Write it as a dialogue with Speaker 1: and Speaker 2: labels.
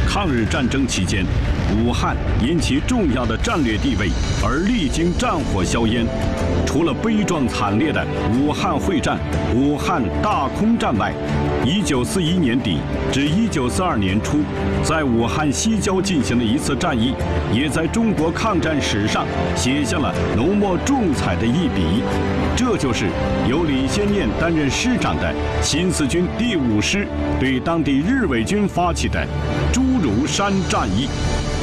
Speaker 1: 抗日战争期间，武汉因其重要的战略地位而历经战火硝烟。除了悲壮惨烈的武汉会战、武汉大空战外，1941年底至1942年初，在武汉西郊进行的一次战役，也在中国抗战史上写下了浓墨重彩的一笔。这就是由李先念担任师长的新四军第5师对当地日伪军发起的诸如山战役。